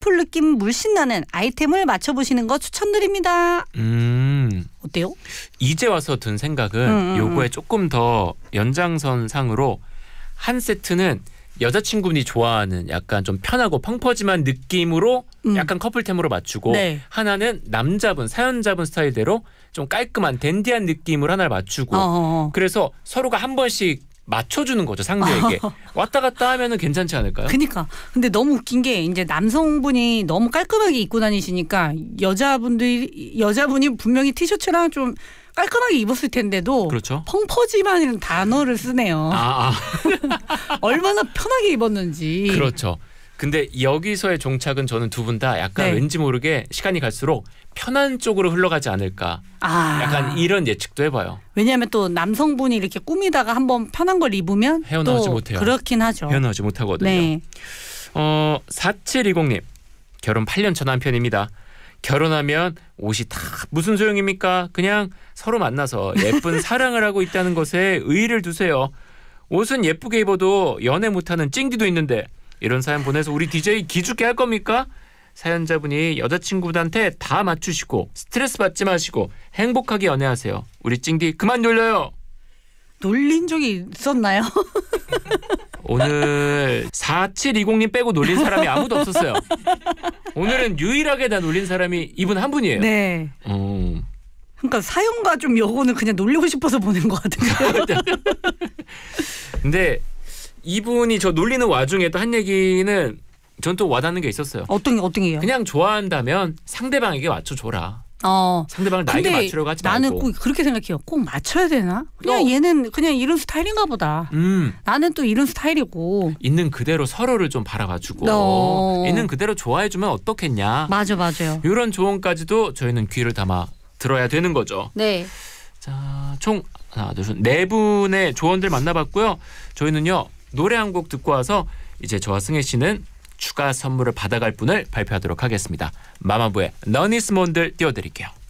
커플 느낌 물씬 나는 아이템을 맞춰보시는 거 추천드립니다. 어때요? 이제 와서 든 생각은 요거에 조금 더 연장선 상으로 한 세트는 여자친구분이 좋아하는 약간 좀 편하고 펑퍼짐한 느낌으로 약간 커플템으로 맞추고 네. 하나는 남자분 사연자분 스타일대로 좀 깔끔한 댄디한 느낌으로 하나를 맞추고 그래서 서로가 한 번씩 맞춰주는 거죠, 상대에게. 왔다 갔다 하면은 괜찮지 않을까요? 그니까. 근데 너무 웃긴 게 이제 남성분이 너무 깔끔하게 입고 다니시니까 여자분이 분명히 티셔츠랑 좀 깔끔하게 입었을 텐데도 그렇죠. 펑퍼짐한이라는 단어를 쓰네요. 얼마나 편하게 입었는지. 그렇죠. 근데 여기서의 종착은 저는 두 분 다 약간 네. 왠지 모르게 시간이 갈수록 편한 쪽으로 흘러가지 않을까. 약간 이런 예측도 해봐요. 왜냐하면 또 남성분이 이렇게 꾸미다가 한번 편한 걸 입으면 헤어나오지 또 못해요. 그렇긴 하죠. 헤어나오지 못하거든요. 네. 4720님. 결혼 8년 차 남편입니다. 결혼하면 옷이 다 무슨 소용입니까? 그냥 서로 만나서 예쁜 사랑을 하고 있다는 것에 의의를 두세요. 옷은 예쁘게 입어도 연애 못하는 찡디도 있는데 이런 사연 보내서 우리 DJ 기죽게 할 겁니까? 사연자분이 여자친구분한테 다 맞추시고 스트레스 받지 마시고 행복하게 연애하세요. 우리 찡디 그만 놀려요. 놀린 적이 있었나요? 오늘 4720님 빼고 놀린 사람이 아무도 없었어요. 오늘은 유일하게 다 놀린 사람이 이분 한 분이에요. 네. 그러니까 사연과 좀 요거는 그냥 놀리고 싶어서 보낸 것 같은데요. 근데 이분이 저 놀리는 와중에도 한 얘기는 전 또 와닿는 게 있었어요. 어떤 게요? 그냥 좋아한다면 상대방에게 맞춰줘라. 상대방을 나에게 근데 맞추려고 하지 말고. 나는 꼭 그렇게 생각해요. 꼭 맞춰야 되나? 그냥 얘는 그냥 이런 스타일인가 보다. 나는 또 이런 스타일이고. 있는 그대로 서로를 좀 바라봐주고 있는 그대로 좋아해주면 어떻겠냐. 맞아요. 이런 조언까지도 저희는 귀를 담아 들어야 되는 거죠. 네. 자, 총 하나, 둘, 셋, 네 분의 조언들 만나봤고요. 저희는요 노래 한 곡 듣고 와서 이제 저와 승혜 씨는 추가 선물을 받아갈 분을 발표하도록 하겠습니다. 마마부의 너니스몬들 띄워드릴게요.